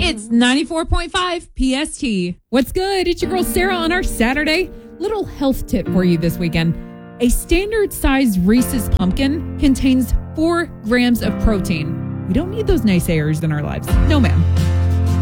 It's 94.5 PST. What's good? It's your girl Sarah on our Saturday. Little health tip for you this weekend. A standard sized Reese's pumpkin contains 4 grams of protein. We don't need those naysayers in our lives. No, ma'am.